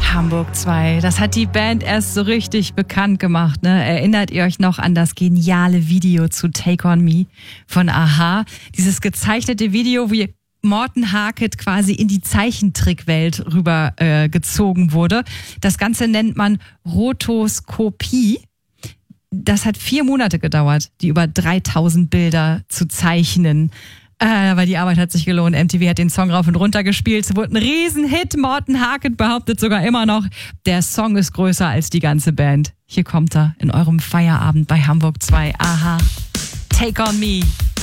Hamburg 2. Das hat die Band erst so richtig bekannt gemacht, ne? Erinnert ihr euch noch an das geniale Video zu Take On Me von a-ha? Dieses gezeichnete Video, wie Morten Harket quasi in die Zeichentrickwelt rüber gezogen wurde. Das Ganze nennt man Rotoskopie. Das hat 4 Monate gedauert, die über 3000 Bilder zu zeichnen. Aber die Arbeit hat sich gelohnt. MTV hat den Song rauf und runter gespielt. Es wurde ein Riesenhit. Morten Harket behauptet sogar immer noch, der Song ist größer als die ganze Band. Hier kommt er in eurem Feierabend bei Hamburg 2. a-ha. Take On Me.